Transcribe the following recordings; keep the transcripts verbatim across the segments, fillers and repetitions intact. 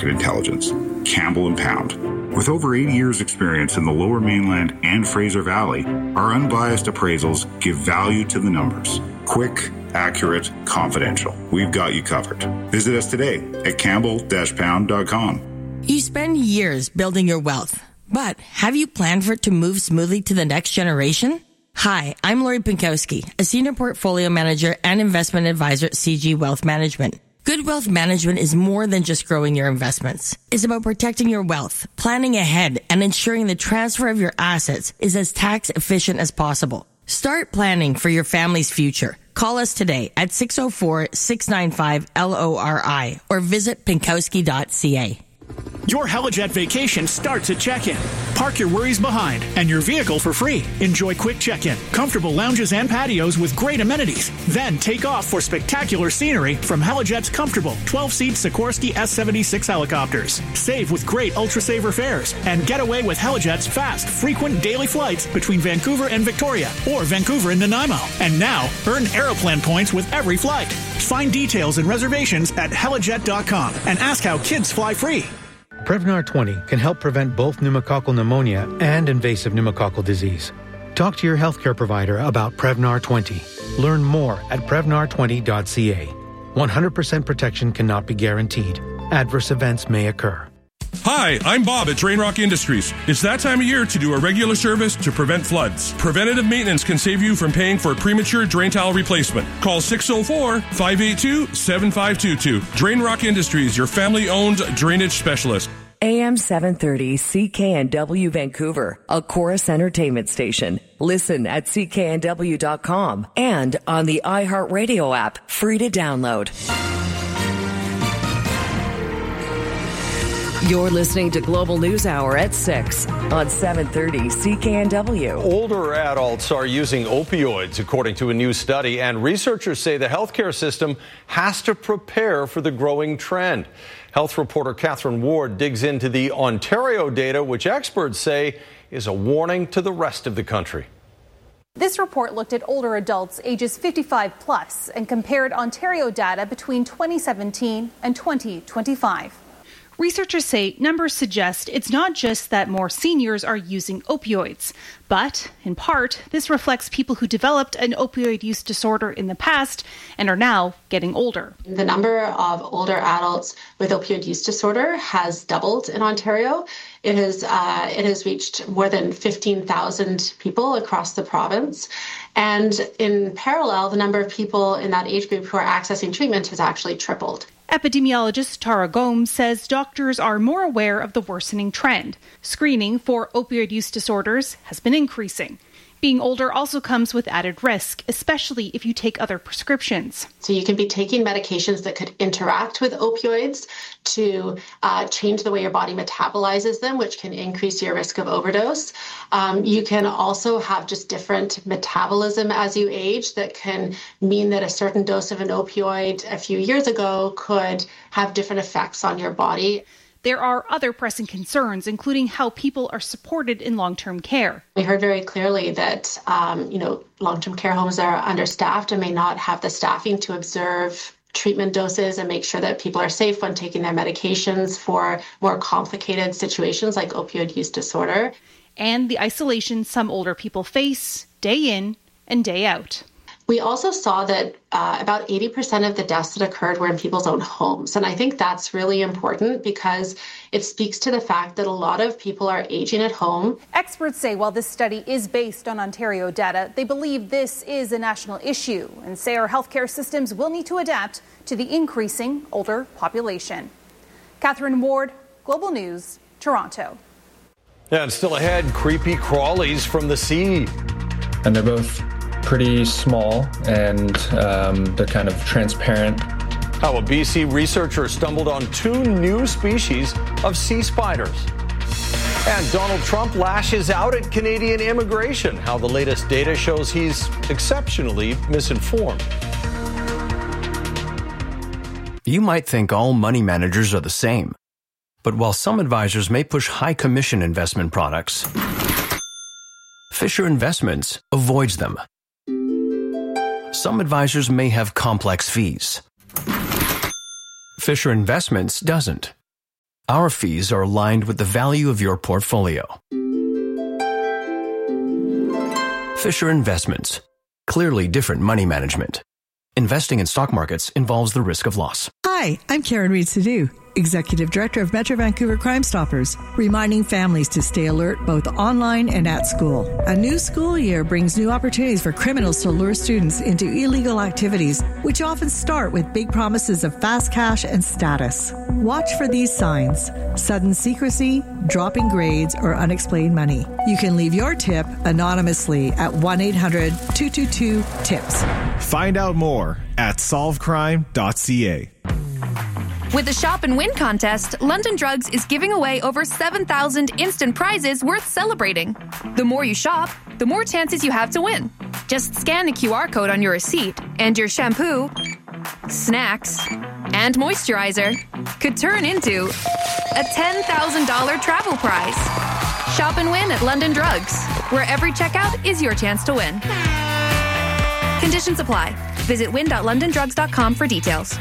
market intelligence. Campbell and Pound. With over eighty years experience in the Lower Mainland and Fraser Valley, our unbiased appraisals give value to the numbers. Quick, accurate, confidential. We've got you covered. Visit us today at campbell dash pound dot com. You spend years building your wealth, but have you planned for it to move smoothly to the next generation? Hi, I'm Lori Pinkowski, a senior portfolio manager and investment advisor at C G Wealth Management. Good wealth management is more than just growing your investments. It's about protecting your wealth, planning ahead, and ensuring the transfer of your assets is as tax efficient as possible. Start planning for your family's future. Call us today at six oh four, six nine five, L O R I or visit pinkowski dot c a. Your Helijet vacation starts at check-in. Park your worries behind and your vehicle for free. Enjoy quick check-in, comfortable lounges and patios with great amenities. Then take off for spectacular scenery from Helijet's comfortable twelve-seat Sikorsky S seventy-six helicopters. Save with great Ultra-Saver fares and get away with Helijet's fast, frequent daily flights between Vancouver and Victoria or Vancouver and Nanaimo. And now, earn Aeroplan points with every flight. Find details and reservations at helijet dot com and ask how kids fly free. Prevnar twenty can help prevent both pneumococcal pneumonia and invasive pneumococcal disease. Talk to your healthcare provider about Prevnar twenty. Learn more at prevnar twenty dot c a. one hundred percent protection cannot be guaranteed. Adverse events may occur. Hi, I'm Bob at Drain Rock Industries. It's that time of year to do a regular service to prevent floods. Preventative maintenance can save you from paying for a premature drain tile replacement. Call six oh four, five eight two, seven five two two. Drain Rock Industries, your family-owned drainage specialist. A M seven thirty C K N W Vancouver, a Chorus Entertainment station. Listen at c k n w dot com and on the iHeartRadio app, free to download. You're listening to Global News Hour at six on seven thirty C K N W. Older adults are using opioids, according to a new study, and researchers say the healthcare system has to prepare for the growing trend. Health reporter Catherine Ward digs into the Ontario data, which experts say is a warning to the rest of the country. This report looked at older adults ages fifty-five plus and compared Ontario data between twenty seventeen and twenty twenty-five. Researchers say numbers suggest it's not just that more seniors are using opioids, but in part, this reflects people who developed an opioid use disorder in the past and are now getting older. The number of older adults with opioid use disorder has doubled in Ontario. It has uh, it has reached more than fifteen thousand people across the province. And in parallel, the number of people in that age group who are accessing treatment has actually tripled. Epidemiologist Tara Gomes says doctors are more aware of the worsening trend. Screening for opioid use disorders has been increasing. Being older also comes with added risk, especially if you take other prescriptions. So you can be taking medications that could interact with opioids to uh, change the way your body metabolizes them, which can increase your risk of overdose. Um, you can also have just different metabolism as you age that can mean that a certain dose of an opioid a few years ago could have different effects on your body. There are other pressing concerns, including how people are supported in long-term care. We heard very clearly that, um, you know, long-term care homes are understaffed and may not have the staffing to observe treatment doses and make sure that people are safe when taking their medications for more complicated situations like opioid use disorder. And the isolation some older people face day in and day out. We also saw that uh, about eighty percent of the deaths that occurred were in people's own homes. And I think that's really important because it speaks to the fact that a lot of people are aging at home. Experts say while this study is based on Ontario data, they believe this is a national issue and say our healthcare systems will need to adapt to the increasing older population. Catherine Ward, Global News, Toronto. Yeah, and still ahead, creepy crawlies from the sea. And they're both pretty small, and um, they're kind of transparent. How a B C researcher stumbled on two new species of sea spiders. And Donald Trump lashes out at Canadian immigration. How the latest data shows he's exceptionally misinformed. You might think all money managers are the same. But while some advisors may push high commission investment products, Fisher Investments avoids them. Some advisors may have complex fees. Fisher Investments doesn't. Our fees are aligned with the value of your portfolio. Fisher Investments. Clearly different money management. Investing in stock markets involves the risk of loss. Hi, I'm Karen Reed-Sadu, Executive Director of Metro Vancouver Crime Stoppers, reminding families to stay alert both online and at school. A new school year brings new opportunities for criminals to lure students into illegal activities, which often start with big promises of fast cash and status. Watch for these signs: sudden secrecy, dropping grades, or unexplained money. You can leave your tip anonymously at one eight hundred two two two TIPS. Find out more at solve crime dot c a. With the Shop and Win contest, London Drugs is giving away over seven thousand instant prizes worth celebrating. The more you shop, the more chances you have to win. Just scan the Q R code on your receipt, and your shampoo, snacks, and moisturizer could turn into a ten thousand dollars travel prize. Shop and win at London Drugs, where every checkout is your chance to win. Conditions apply. Visit win dot london drugs dot com for details.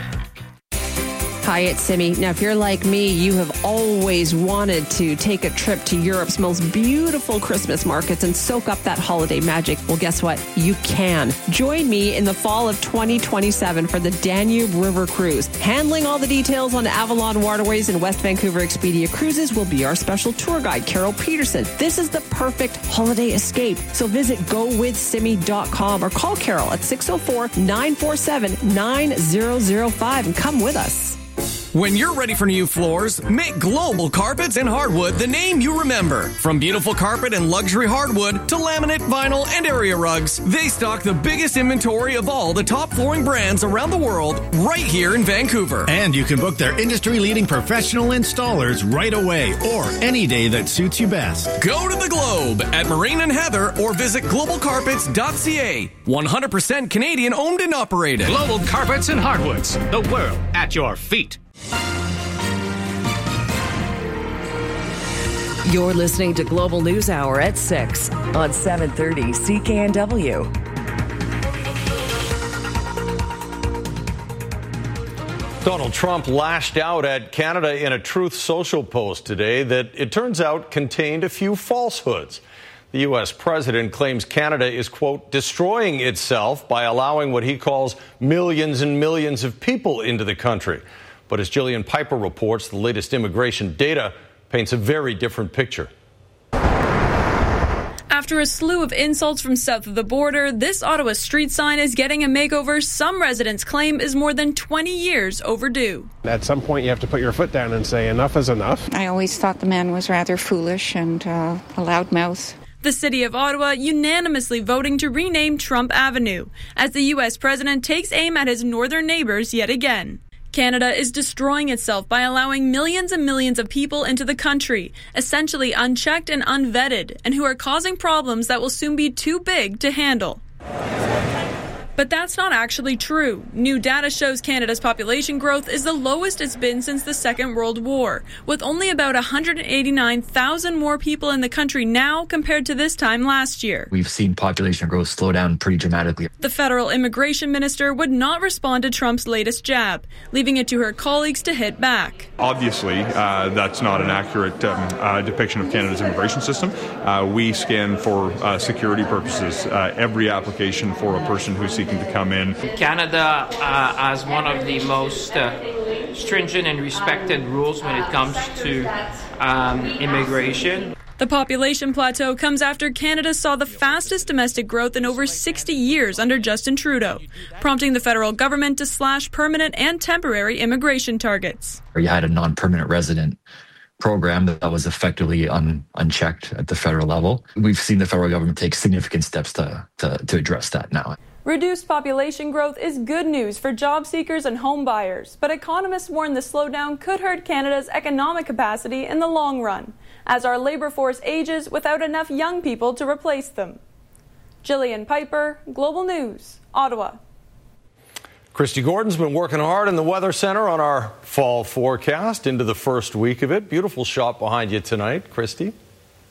Hi, it's Simi. Now, if you're like me, you have always wanted to take a trip to Europe's most beautiful Christmas markets and soak up that holiday magic. Well, guess what? You can. Join me in the fall of twenty twenty-seven for the Danube River Cruise. Handling all the details on Avalon Waterways and West Vancouver Expedia Cruises will be our special tour guide, Carol Peterson. This is the perfect holiday escape. So visit go with simi dot com or call Carol at six oh four, nine four seven, nine zero zero five and come with us. When you're ready for new floors, make Global Carpets and Hardwood the name you remember. From beautiful carpet and luxury hardwood to laminate, vinyl, and area rugs, they stock the biggest inventory of all the top flooring brands around the world right here in Vancouver. And you can book their industry-leading professional installers right away or any day that suits you best. Go to the Globe at Marine and Heather or visit global carpets dot c a. one hundred percent Canadian owned and operated. Global Carpets and Hardwoods, the world at your feet. You're listening to Global News Hour at six on seven thirty C K N W. Donald Trump lashed out at Canada in a Truth Social post today that it turns out contained a few falsehoods. The U S president claims Canada is, quote, destroying itself by allowing what he calls millions and millions of people into the country. But as Jillian Piper reports, the latest immigration data paints a very different picture. After a slew of insults from south of the border, this Ottawa street sign is getting a makeover some residents claim is more than twenty years overdue. At some point, you have to put your foot down and say enough is enough. I always thought the man was rather foolish and uh, a loudmouth. The city of Ottawa unanimously voting to rename Trump Avenue as the U S president takes aim at his northern neighbors yet again. Canada is destroying itself by allowing millions and millions of people into the country, essentially unchecked and unvetted, and who are causing problems that will soon be too big to handle. But that's not actually true. New data shows Canada's population growth is the lowest it's been since the Second World War, with only about one hundred eighty-nine thousand more people in the country now compared to this time last year. We've seen population growth slow down pretty dramatically. The federal immigration minister would not respond to Trump's latest jab, leaving it to her colleagues to hit back. Obviously, uh, that's not an accurate um, uh, depiction of Canada's immigration system. Uh, we scan for uh, security purposes uh, every application for a person who's seeking to come in. Canada uh, has one of the most uh, stringent and respected rules when it comes to um, immigration. The population plateau comes after Canada saw the fastest domestic growth in over sixty years under Justin Trudeau, prompting the federal government to slash permanent and temporary immigration targets. You had a non-permanent resident program that was effectively un, unchecked at the federal level. We've seen the federal government take significant steps to, to, to address that now. Reduced population growth is good news for job seekers and home buyers, but economists warn the slowdown could hurt Canada's economic capacity in the long run, as our labor force ages without enough young people to replace them. Jillian Piper, Global News, Ottawa. Christy Gordon's been working hard in the Weather Center on our fall forecast into the first week of it. Beautiful shot behind you tonight, Christy.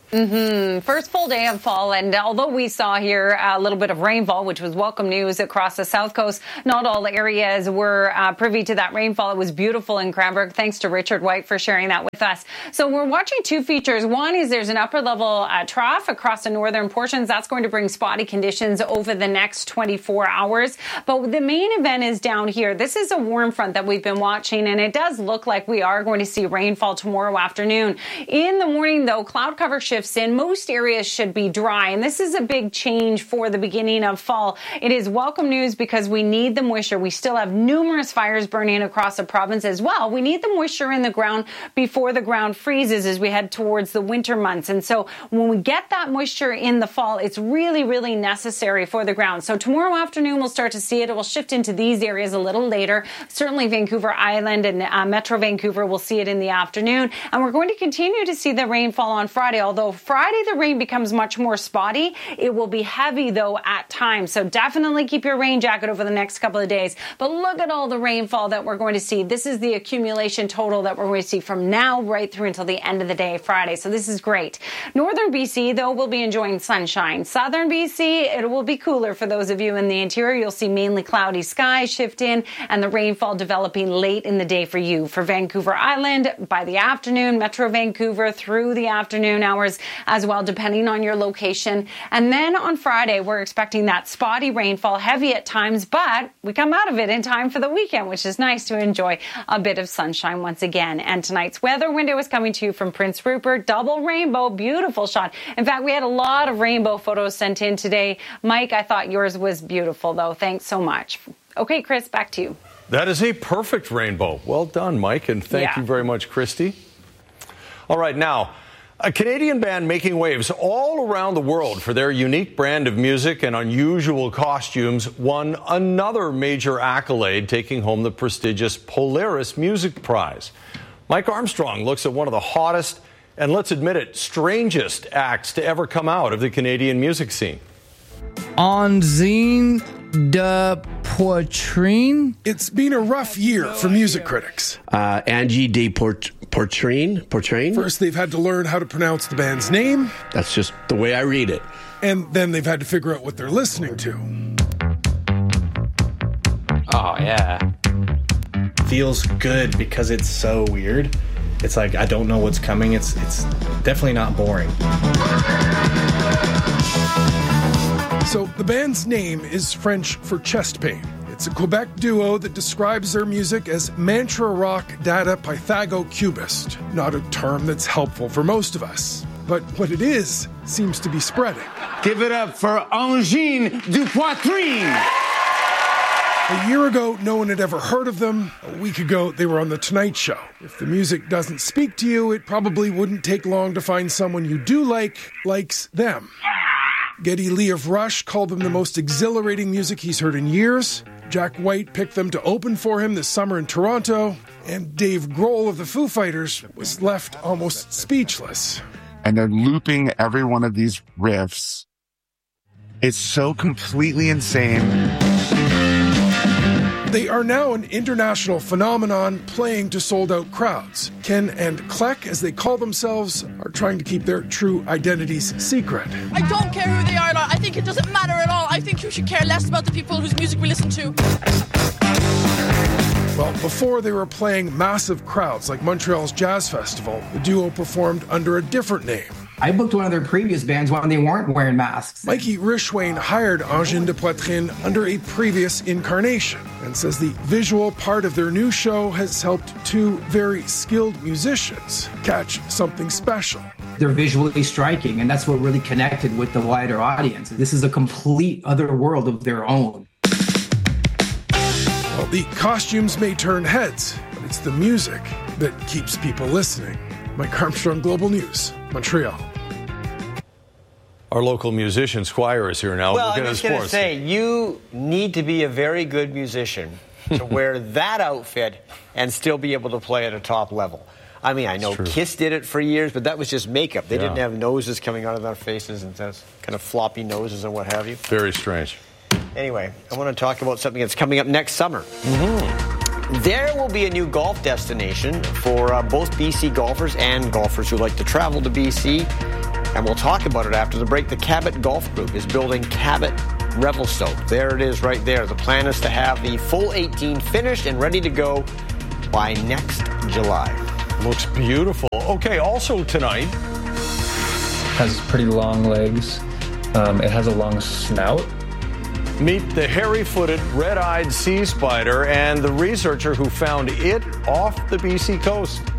Mm-hmm. First full day of fall, and although we saw here a little bit of rainfall, which was welcome news across the south coast, not all areas were uh, privy to that rainfall. It was beautiful in Cranbrook. Thanks to Richard White for sharing that with us. So we're watching two features. One is there's an upper level uh, trough across the northern portions. That's going to bring spotty conditions over the next twenty-four hours. But the main event is down here. This is a warm front that we've been watching, and it does look like we are going to see rainfall tomorrow afternoon. In the morning, though, cloud cover shifts in. Most areas should be dry, and this is a big change for the beginning of fall. It is welcome news because we need the moisture. We still have numerous fires burning across the province as well. We need the moisture in the ground before the ground freezes as we head towards the winter months. And so when we get that moisture in the fall, it's really, really necessary for the ground. So tomorrow afternoon, we'll start to see it. It will shift into these areas a little later. Certainly Vancouver Island and uh, Metro Vancouver will see it in the afternoon. And we're going to continue to see the rainfall on Friday, although Friday the rain becomes much more spotty. It will be heavy, though, at times. So definitely keep your rain jacket over the next couple of days. But look at all the rainfall that we're going to see. This is the accumulation total that we're going to see from now right through until the end of the day, Friday. So this is great. Northern B C, though, will be enjoying sunshine. Southern B C, it will be cooler for those of you in the interior. You'll see mainly cloudy skies shift in and the rainfall developing late in the day for you. For Vancouver Island, by the afternoon, Metro Vancouver through the afternoon hours as well, depending on your location. And then on Friday, we're expecting that spotty rainfall, heavy at times, but we come out of it in time for the weekend, which is nice to enjoy a bit of sunshine once again. And tonight's weather window is coming to you from Prince Rupert. Double rainbow, beautiful shot. In fact, we had a lot of rainbow photos sent in today. Mike, I thought yours was beautiful, though. Thanks so much. Okay, Chris, back to you. That is a perfect rainbow. Well done, Mike, and thank Yeah. you very much, Christy. All right, now, a Canadian band making waves all around the world for their unique brand of music and unusual costumes won another major accolade, taking home the prestigious Polaris Music Prize. Mike Armstrong looks at one of the hottest and, let's admit it, strangest acts to ever come out of the Canadian music scene. Onzine de Poitrine. It's been a rough year for music critics. Uh, Angie de Port- Portrine. Portrine. First, they've had to learn how to pronounce the band's name. That's just the way I read it. And then they've had to figure out what they're listening to. Oh, yeah. Feels good because it's so weird. It's like I don't know what's coming. It's it's definitely not boring. So the band's name is French for chest pain. It's a Quebec duo that describes their music as mantra rock dada pythago cubist. Not a term that's helpful for most of us. But what it is seems to be spreading. Give it up for Angine du Poitrine. A year ago, no one had ever heard of them. A week ago, they were on The Tonight Show. If the music doesn't speak to you, it probably wouldn't take long to find someone you do like, likes them. Geddy Lee of Rush called them the most exhilarating music he's heard in years. Jack White picked them to open for him this summer in Toronto. And Dave Grohl of the Foo Fighters was left almost speechless. And they're looping every one of these riffs. It's so completely insane. They are now an international phenomenon, playing to sold-out crowds. Ken and Kleck, as they call themselves, are trying to keep their true identities secret. I don't care who they are. I think it doesn't matter at all. I think you should care less about the people whose music we listen to. Well, before they were playing massive crowds like Montreal's Jazz Festival, the duo performed under a different name. I booked one of their previous bands when they weren't wearing masks. Mikey Rishwain hired Angine de Poitrine under a previous incarnation and says the visual part of their new show has helped two very skilled musicians catch something special. They're visually striking, and that's what really connected with the wider audience. This is a complete other world of their own. Well, the costumes may turn heads, but it's the music that keeps people listening. Mike Armstrong, Global News, Montreal. Our local musician, Squire, is here now. Well, Looking I'm at just his going to sports. say, you need to be a very good musician to wear that outfit and still be able to play at a top level. I mean, I know Kiss did it for years, but that was just makeup. They Yeah. didn't have noses coming out of their faces and those kind of floppy noses and what have you. Very strange. Anyway, I want to talk about something that's coming up next summer. Mm-hmm. There will be a new golf destination for uh, both B C golfers and golfers who like to travel to B C. And we'll talk about it after the break. The Cabot Golf Group is building Cabot Revelstoke. There it is right there. The plan is to have the full eighteen finished and ready to go by next July. Looks beautiful. Okay, also tonight. Has pretty long legs. Um, it has a long snout. Meet the hairy-footed, red-eyed sea spider and the researcher who found it off the B C coast.